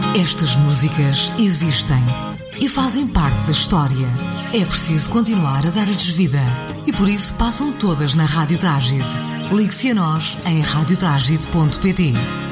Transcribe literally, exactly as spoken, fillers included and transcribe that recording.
Estas músicas existem e fazem parte da história. É preciso continuar a dar-lhes vida e por isso passam todas na Rádio Tágide. Ligue-se a nós em rádio tágide ponto pt.